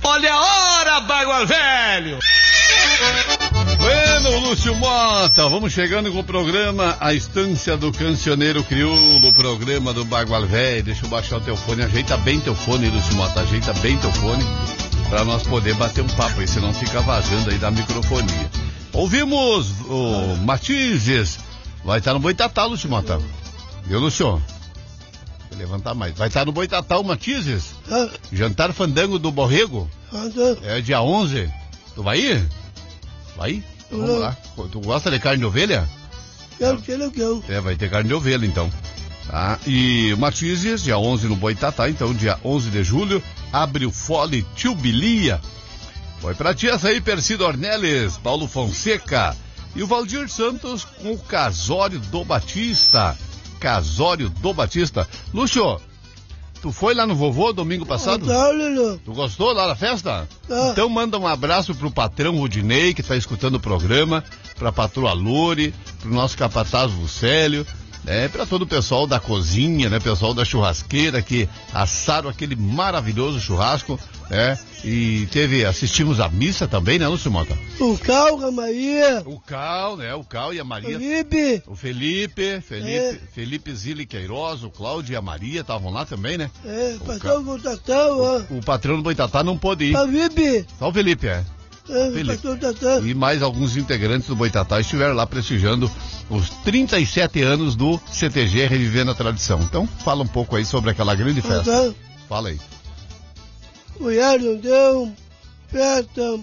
Olha a hora, Bagual Velho! Bueno, Lúcio Mota, vamos chegando com o programa A Estância do Cancioneiro Crioulo, o programa do Bagual Velho. Deixa eu baixar o teu fone, ajeita bem teu fone, Lúcio Mota, ajeita bem teu fone, pra nós poder bater um papo aí, senão fica vazando aí da microfonia. Ouvimos o Matizes, vai estar no Boitatá, Lúcio Mota. Viu, Lúcio? Vou levantar mais. Vai estar no Boitatá o Matizes? Jantar Fandango do Borrego? É dia 11. Tu vai ir? Vai? Então vamos lá. Tu gosta de carne de ovelha? Eu. Vai ter carne de ovelha então. Tá? E o Matizes, dia 11 no Boitatá, então dia 11 de julho, abre o Fole Tio Bilia. Foi pra ti essa aí, Percido Ornelis, Paulo Fonseca e o Valdir Santos com o Casório do Batista. Casório do Batista. Lúcio, tu foi lá no vovô domingo passado? Tu gostou lá da festa? Então manda um abraço pro patrão Rudinei, que tá escutando o programa, pra patroa Lore, pro nosso capataz Lucélio, pra todo o pessoal da cozinha, né, pessoal da churrasqueira, que assaram aquele maravilhoso churrasco, e assistimos a missa também, né, Lúcio Mota? O Cal, a Maria. O Cal, né, o Cal e a Maria. Felipe. O Felipe Zili Queiroz, o Cláudio e a Maria estavam lá também, né? Patrão Boitatá, ó. O patrão do Boitatá não pôde ir. Felipe. Só o Felipe, E mais alguns integrantes do Boitatá estiveram lá prestigiando os 37 anos do CTG Revivendo a Tradição. Então, fala um pouco aí sobre aquela grande festa. Fala aí. Mulher não deu, festa,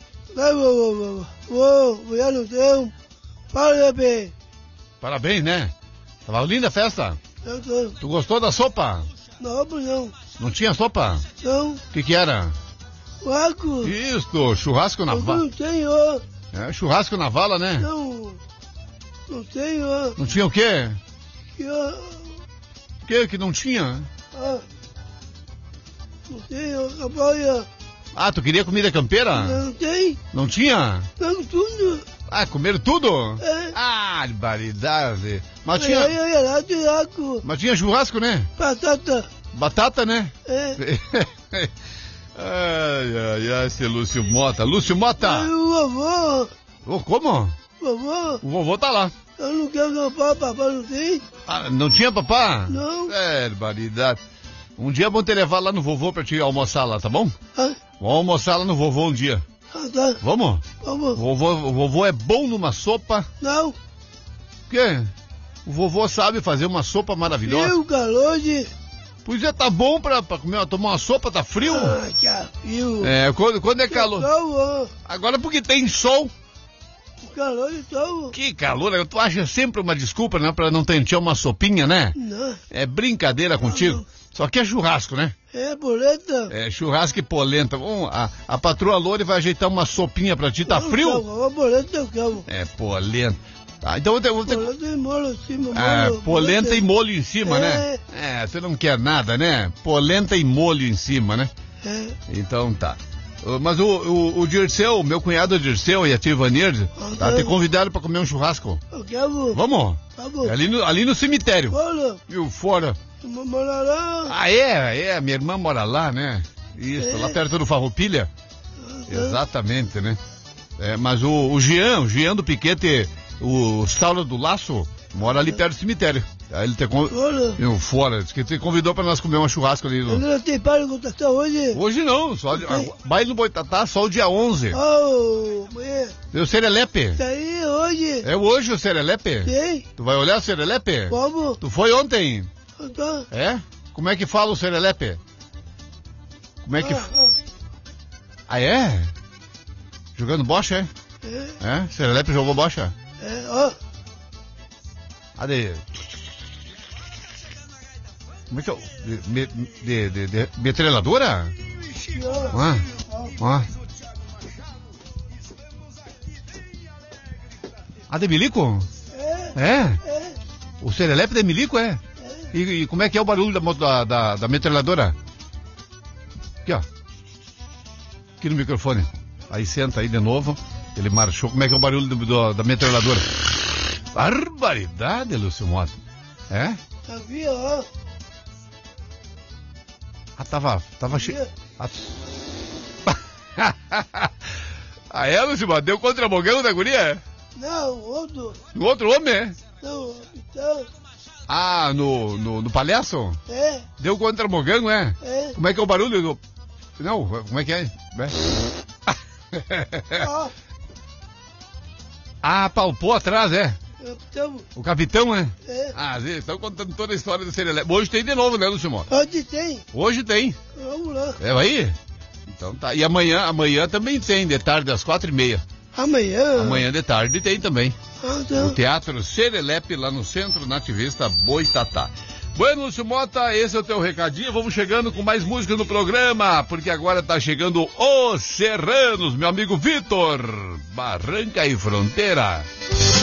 mulher não deu, parabéns. Parabéns, né? Tava linda a festa. Tu gostou da sopa? Não. Não tinha sopa? Não. O que era? Churrasco. Isso, churrasco na vala. Não tenho. Churrasco na vala, né? Não tenho. Não tinha o quê? Que não tinha? Não tenho, caboia. Tu queria comida campeira? Não tem. Não tinha? Não, tudo. Comeram tudo? Barbaridade. Mas tinha... Mas tinha churrasco, né? Batata, né? Ai, esse Lúcio Mota. Lúcio Mota! O vovô. Como? Vovô. O vovô tá lá. Eu não quero papá não tem? Não tinha papá? Não. Barbaridade. Um dia vamos te levar lá no vovô pra te almoçar lá, tá bom? Vamos almoçar lá no vovô um dia. Tá. Vamos? Vamos. O vovô é bom numa sopa. Não. O quê? O vovô sabe fazer uma sopa maravilhosa. Frio, calor de... Pois tá bom pra comer, tomar uma sopa, tá frio? Que frio. Quando é calor? Agora porque tem sol. O calor de sol. Que calor, tu acha sempre uma desculpa, né, pra não tentar uma sopinha, né? Não. É brincadeira contigo. Não. Só que é churrasco, né? Polenta. Churrasco e polenta. A patroa Lore vai ajeitar uma sopinha pra ti, tá frio? Polenta eu quero. Polenta. Então eu vou ter... Polenta e molho em cima. Polenta e molho em cima, né? Você não quer nada, né? Polenta e molho em cima, né? Então tá. Mas o Dirceu, meu cunhado Dirceu e a tia Ivanir, te convidaram pra comer um churrasco. Eu quero. Vamos? Ali no cemitério. Fora. Mora lá. Minha irmã mora lá, né? Isso, lá perto do Farroupilha. Exatamente, né? Mas o Jean do Piquete, o Saulo do Laço, mora ali perto do cemitério. Aí ele fora, disse que te convidou pra nós comer um churrasco ali. Não tem baile no Boitatá hoje? Hoje não, só baile no Boitatá só o dia 11. Mulher. Deu Serelepe? Tá aí hoje. É hoje o Serelepe? Tem. Tu vai olhar o Serelepe? Como? Tu foi ontem? Tá. Como é que fala o Serelepe? Como é que... Jogando bocha, Serelepe jogou bocha? Cadê? Como é que é? De metralhadora? De milico? O Serelepe de milico, E como é que é o barulho da metralhadora? Aqui, ó. Aqui no microfone. Aí senta aí de novo. Ele marchou. Como é que é o barulho da metralhadora? Barbaridade, Lúcio Mota. Havia, ó. Tava cheio. Ah, é, Lúcio? Deu contramogão da guria? Não, outro. No outro homem, é? Não, então. Ah, no palhaço? É, Deu contramogão, é? é. Como é que é o barulho do... Não, como é que é? Ó, Ah, palpou atrás, é? então, O capitão, é? é. Ah, estão contando toda a história do Serelepe. Hoje tem de novo, né, Lúcio? Onde tem? Hoje tem. Vamos lá. É aí? Então tá. E amanhã também tem, de tarde, às 4h30. Amanhã? Amanhã de tarde tem também. Ah, No então. Teatro Serelepe, lá no Centro Nativista Boitatá. Bueno, Lúcio Mota, esse é o teu recadinho. Vamos chegando com mais música no programa, porque agora tá chegando Os Serranos, meu amigo Vitor, Barranca e Fronteira.